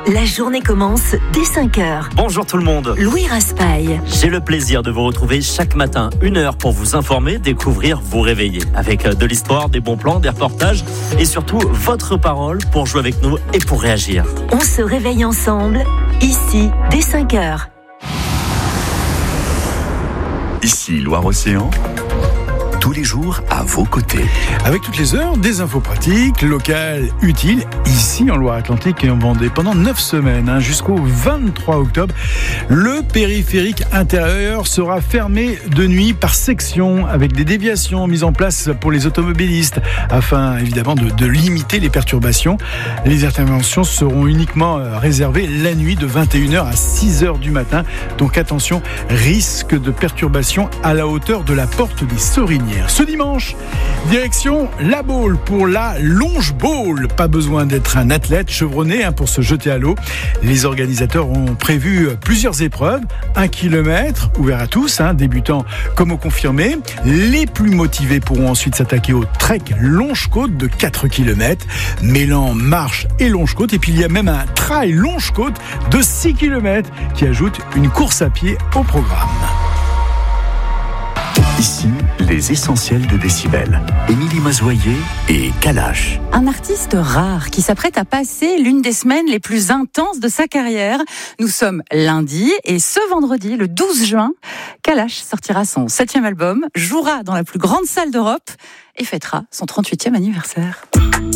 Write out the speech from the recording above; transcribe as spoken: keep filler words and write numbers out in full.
La journée commence dès cinq heures. Bonjour tout le monde. Louis Raspail. J'ai le plaisir de vous retrouver chaque matin, une heure pour vous informer, découvrir, vous réveiller. Avec de l'histoire, des bons plans, des reportages et surtout votre parole pour jouer avec nous et pour réagir. On se réveille ensemble, ici, dès cinq heures. Ici Loire-Océan, tous les jours à vos côtés. Avec toutes les heures, des infos pratiques, locales, utiles, ici en Loire-Atlantique et en Vendée. Pendant neuf semaines, hein, jusqu'au vingt-trois octobre, le périphérique intérieur sera fermé de nuit par section, avec des déviations mises en place pour les automobilistes, afin évidemment de, de limiter les perturbations. Les interventions seront uniquement réservées la nuit de vingt et une heures à six heures du matin. Donc attention, risque de perturbation à la hauteur de la porte des Sorinières. Ce dimanche, direction La Baule pour la Longe Bowl. Pas besoin d'être un athlète chevronné hein, pour se jeter à l'eau. Les organisateurs ont prévu plusieurs épreuves. Un kilomètre, ouvert à tous, hein, débutants comme aux confirmés. Les plus motivés pourront ensuite s'attaquer au trek Longe-Côte de quatre kilomètres, mêlant marche et Longe-Côte. Et puis il y a même un trail Longe-Côte de six kilomètres qui ajoute une course à pied au programme. Ici, les essentiels de Décibel. Émilie Mazoyer et Kalash. Un artiste rare qui s'apprête à passer l'une des semaines les plus intenses de sa carrière. Nous sommes lundi et ce vendredi, le douze juin, Kalash sortira son septième album, jouera dans la plus grande salle d'Europe et fêtera son trente-huitième anniversaire.